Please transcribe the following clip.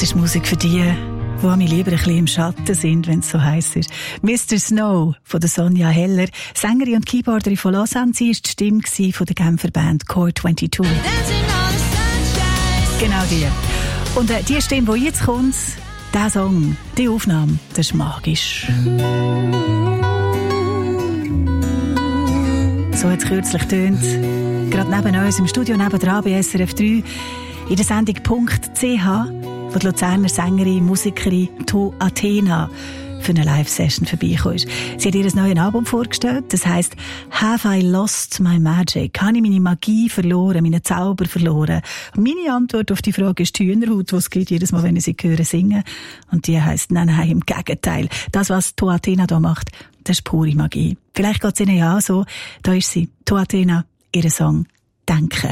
ist Musik für die mich lieber ein bisschen im Schatten sind, wenn es so heiß ist. Mr. Snow von der Sonja Heller, Sängerin und Keyboarderin von Lausanne. Sie war die Stimme von der Genfer Band Core 22. Genau die. Und die Stimme, die jetzt kommt, der Song, die Aufnahme, das ist magisch. So hat es kürzlich getönt. Gerade neben uns im Studio nebendran bei SRF 3 in der Sendung .ch, wo die Luzerner Sängerin, Musikerin To Athena für eine Live-Session vorbeigekommen ist. Sie hat ihr neues Album vorgestellt, das heisst «Have I lost my magic?» Habe ich meine Magie verloren, meinen Zauber verloren? Und meine Antwort auf die Frage ist die Hühnerhaut, die es gibt, jedes Mal, wenn ich sie höre singen. Und die heisst «Nein, im Gegenteil». Das, was To Athena da macht, das ist pure Magie. Vielleicht geht es Ihnen ja auch so. Da ist sie, To Athena, ihr Song «Denken».